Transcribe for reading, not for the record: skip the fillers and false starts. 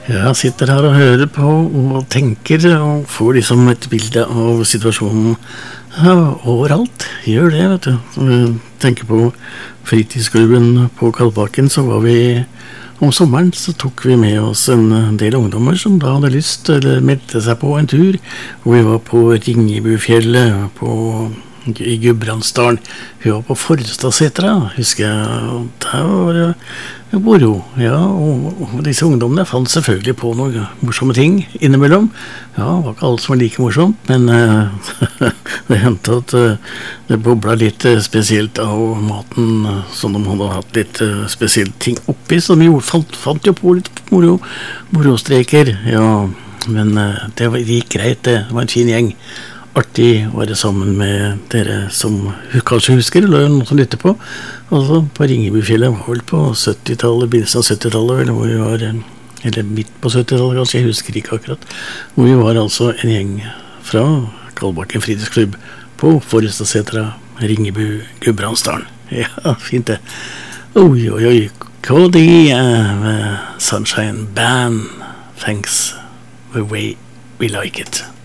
Jeg sitter her og hører på og tenker og får liksom et bilde av situasjonen overalt. Gjør det, vet du. Når jeg tenker på fritidsklubben på Kalbakken, så var vi om sommeren, så tok vi med oss en del ungdommer som da hadde lyst eller meldte seg på en tur. Og vi var på Ringebufjellet i Gudbrandsdalen. Vi var på Forstadsetra, husker jeg. Og der var det moro. Ja, og disse ungdommene fant selvfølgelig på noen morsomme ting innimellom. Ja, det var ikke alt som var like morsomt, men det hendte at det boblet litt spesielt av maten, som de hadde hatt litt spesielle ting oppi, så de fant jo på litt morostreker. Ja, men det gikk greit, det var en fin gjeng. Artig å være sammen med dere som kanskje husker, eller noen som lytter på. Altså, på Ringebufjellet var vel på 70-tallet, begynnelsen av 70-tallet, eller hvor vi var, eller midt på 70-tallet kanskje, jeg husker ikke akkurat, hvor vi var altså en gjeng fra Kalbakken fritidsklubb på Forstadsetra, Ringebu, Gudbrandsdalen. Ja, fint det. Oi, Cody Sunshine Band, thanks the way we like it.